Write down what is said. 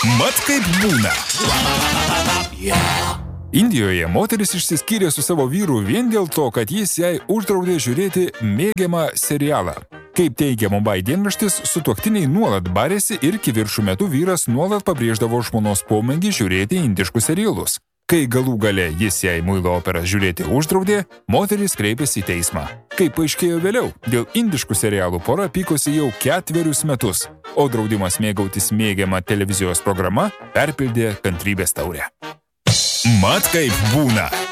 Mat kaip būna. Indijoje moteris išsiskyrė su savo vyru vien dėl to, kad jis jai uždraudė žiūrėti mėgiamą serialą. Kaip teigia Mumbai dienraštis, sutuoktiniai nuolat barėsi ir kiviršų metu vyras nuolat pabrėždavo žmonos pomėgį žiūrėti indiškus serialus. Kai galų gale jis jai muilo operas žiūrėti uždraudė, moteris kreipėsi į teismą. Kaip paaiškėjo vėliau, dėl indiškų serialų pora pykosi jau 4 metus, o draudimas mėgautis mėgiamą televizijos programa perpildė kantrybės taurę. Mat kaip būna.